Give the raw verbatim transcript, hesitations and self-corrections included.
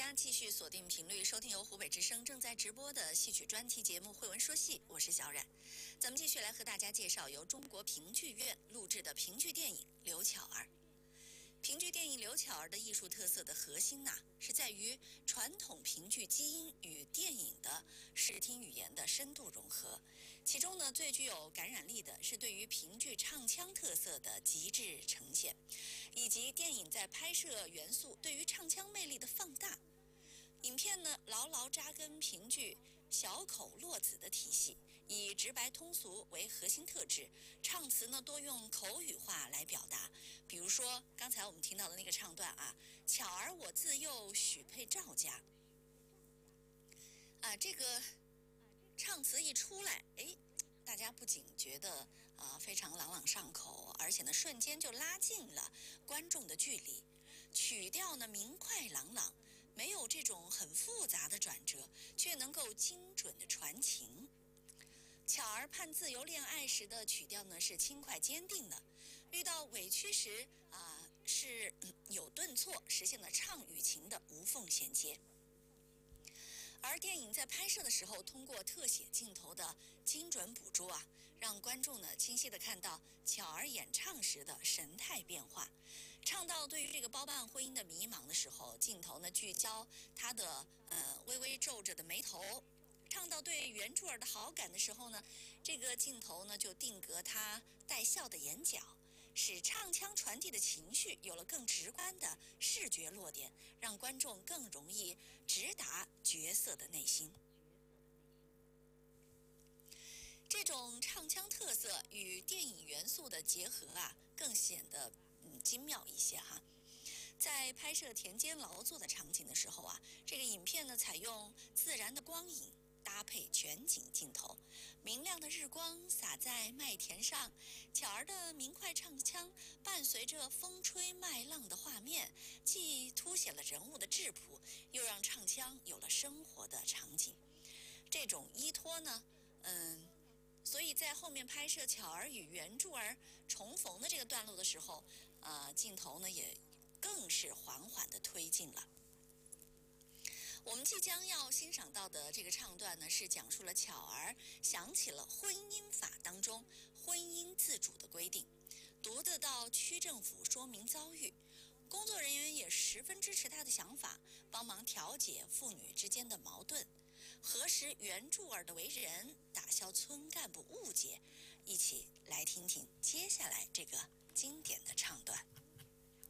家继续锁定频率，收听由湖北之声正在直播的戏曲专题节目《慧文说戏》，我是小冉。咱们继续来和大家介绍由中国评剧院录制的评剧电影《刘巧儿》。评剧电影《刘巧儿》的艺术特色的核心呐、啊，是在于传统评剧基因与电影的视听语言的深度融合。其中呢，最具有感染力的是对于评剧唱腔特色的极致呈现，以及电影在拍摄元素对于唱腔魅力的放大。影片呢，牢牢扎根评剧小口落子的体系，以直白通俗为核心特质，唱词呢多用口语化来表达。比如说刚才我们听到的那个唱段啊，巧儿我自幼许配赵家，啊，这个唱词一出来，哎，大家不仅觉得啊、呃、非常朗朗上口，而且呢瞬间就拉近了观众的距离。曲调呢明快朗朗，没有这种很复杂的转折，却能够精准的传情。巧儿盼自由恋爱时的曲调呢是轻快坚定的，遇到委屈时啊、呃、是、嗯、有顿挫，实现了唱与情的无缝衔接。而电影在拍摄的时候，通过特写镜头的精准捕捉啊，让观众呢清晰地看到巧儿演唱时的神态变化。唱到对于这个包办婚姻的迷茫的时候，镜头呢聚焦她的呃微微皱着的眉头；唱到对袁柱儿的好感的时候呢，这个镜头呢就定格她带笑的眼角，使唱腔传递的情绪有了更直观的视觉落点，让观众更容易直达角色的内心。这种唱腔特色与电影元素的结合啊，更显得嗯精妙一些哈。在拍摄田间劳作的场景的时候啊，这个影片呢采用自然的光影搭配全景镜头，明亮的日光洒在麦田上，巧儿的明快唱腔伴随着风吹麦浪的画面，既凸显了人物的质朴，又让唱腔有了生活的场景。这种依托呢，嗯。所以在后面拍摄巧儿与袁柱儿重逢的这个段落的时候，呃，镜头呢也更是缓缓地推进了。我们即将要欣赏到的这个唱段呢，是讲述了巧儿想起了婚姻法当中婚姻自主的规定，独自到区政府说明遭遇。工作人员也十分支持他的想法，帮忙调解父女之间的矛盾，核实袁柱儿的为人，打消村干部误解。一起来听听接下来这个经典的唱段。